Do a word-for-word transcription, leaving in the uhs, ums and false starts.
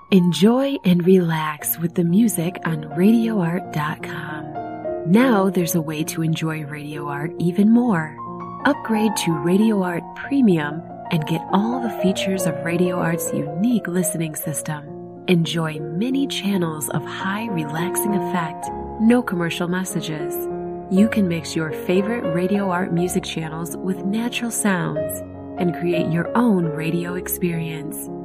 Enjoy and relax with the music on radio art dot com. Now there's a way to enjoy Radio Art even more. Upgrade to Radio Art Premium and get all the features of Radio Art's unique listening system. Enjoy many channels of high relaxing effect, no commercial messages. You can mix your favorite Radio Art music channels with natural sounds and create your own radio experience.